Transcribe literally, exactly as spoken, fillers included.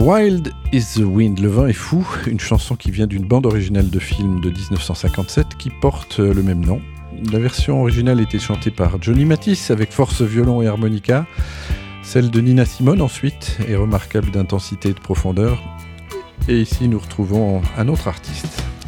Wild is the Wind, le vent est fou, une chanson qui vient d'une bande originale de film de dix-neuf cent cinquante-sept qui porte le même nom. La version originale était chantée par Johnny Mathis avec force violon et harmonica. Celle de Nina Simone ensuite est remarquable d'intensité et de profondeur. Et ici nous retrouvons un autre artiste.